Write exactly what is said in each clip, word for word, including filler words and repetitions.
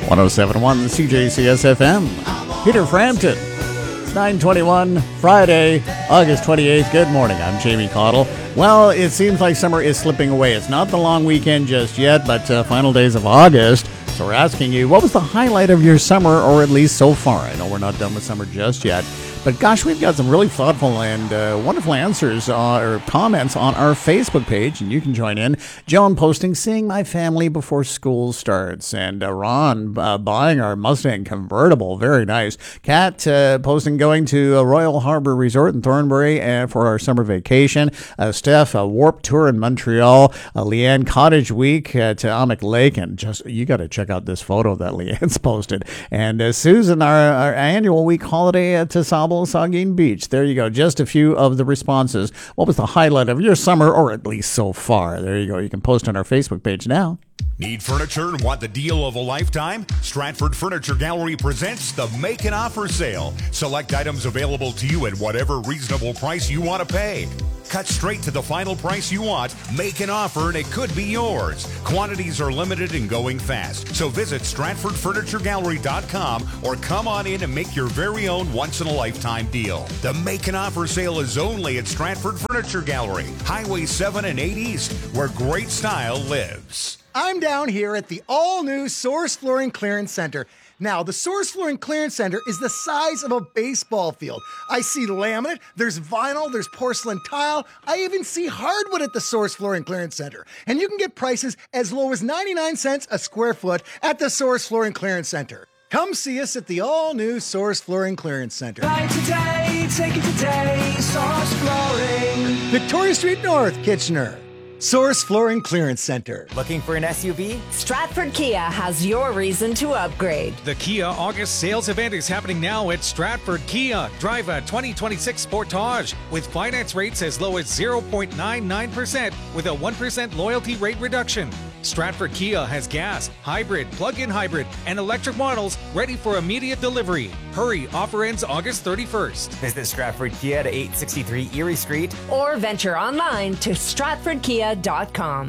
one oh seven point one C J C S F M. Peter Frampton. It's nine twenty-one, Friday, August twenty-eighth. Good morning. I'm Jamie Cottle. Well, it seems like summer is slipping away. It's not the long weekend just yet, but uh, final days of August. So we're asking you, what was the highlight of your summer, or at least so far? I know we're not done with summer just yet. But gosh, we've got some really thoughtful and uh, wonderful answers uh, or comments on our Facebook page, and you can join in. Joan posting, seeing my family before school starts. And uh, Ron uh, buying our Mustang convertible. Very nice. Kat uh, posting, going to a Royal Harbour Resort in Thornbury uh, for our summer vacation. Uh, Steph, a Warp Tour in Montreal. Uh, Leanne, Cottage Week uh, to Amick Lake. And just, you got to check out this photo that Leanne's posted. And uh, Susan, our, our annual week holiday uh, to Sable Saugeen Beach. There you go. Just a few of the responses. What was the highlight of your summer, or at least so far? There you go. You can post on our Facebook page now. Need furniture and want the deal of a lifetime? Stratford Furniture Gallery presents the Make an Offer Sale. Select items available to you at whatever reasonable price you want to pay. Cut straight to the final price you want, make an offer, and it could be yours. Quantities are limited and going fast. So visit Stratford Furniture Gallery dot com or come on in and make your very own once-in-a-lifetime deal. The Make an Offer Sale is only at Stratford Furniture Gallery, Highway seven and eight East, where great style lives. I'm down here at the all-new Source Flooring Clearance Center. Now, the Source Flooring Clearance Center is the size of a baseball field. I see laminate, there's vinyl, there's porcelain tile. I even see hardwood at the Source Flooring Clearance Center. And you can get prices as low as ninety-nine cents a square foot at the Source Flooring Clearance Center. Come see us at the all-new Source Flooring Clearance Center. Buy today, take it today, Source Flooring. Victoria Street North, Kitchener. Source Flooring Clearance Center. Looking for an S U V? Stratford Kia has your reason to upgrade. The Kia August sales event is happening now at Stratford Kia. Drive a twenty twenty-six Sportage with finance rates as low as zero point nine nine percent with a one percent loyalty rate reduction. Stratford Kia has gas, hybrid, plug-in hybrid, and electric models ready for immediate delivery. Hurry, offer ends August thirty-first. Visit Stratford Kia at eight sixty-three Erie Street. Or venture online to stratford kia dot com.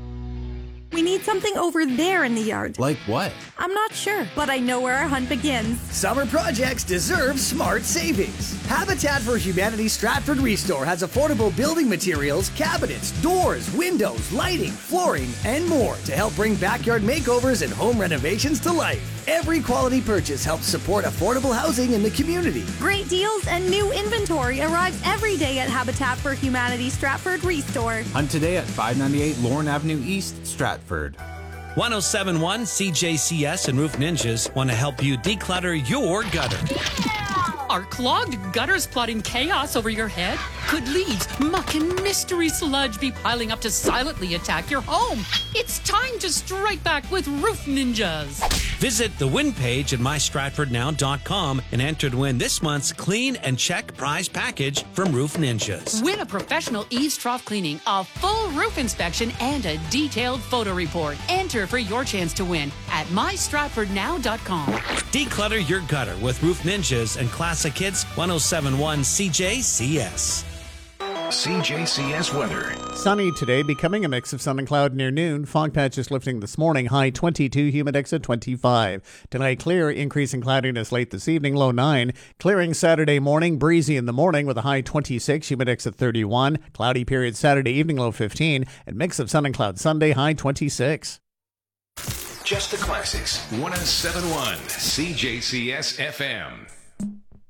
We need something over there in the yard. Like what? I'm not sure, but I know where our hunt begins. Summer projects deserve smart savings. Habitat for Humanity Stratford Restore has affordable building materials, cabinets, doors, windows, lighting, flooring, and more to help bring backyard makeovers and home renovations to life. Every quality purchase helps support affordable housing in the community. Great deals and new inventory arrives every day at Habitat for Humanity Stratford Restore. Hunt today at five ninety-eight Lorne Avenue East, Stratford. one oh seven point one C J C S and Roof Ninjas want to help you declutter your gutter. Are clogged gutters plotting chaos over your head? Could leaves, muck, and mystery sludge be piling up to silently attack your home? It's time to strike back with Roof Ninjas. Visit the win page at my stratford now dot com and enter to win this month's Clean and Check prize package from Roof Ninjas. Win a professional eaves trough cleaning, a full roof inspection, and a detailed photo report. Enter for your chance to win at my stratford now dot com. Declutter your gutter with Roof Ninjas and Classic Hits one oh seven point one C J C S. C J C S weather. Sunny today, becoming a mix of sun and cloud near noon. Fog patches lifting this morning, high twenty-two, humidex at twenty-five. Tonight, clear, increasing cloudiness late this evening, low nine. Clearing Saturday morning, breezy in the morning with a high twenty-six, humidex at thirty-one. Cloudy period Saturday evening, low fifteen. And mix of sun and cloud Sunday, high twenty-six. Just the classics. one oh seven point one C J C S F M.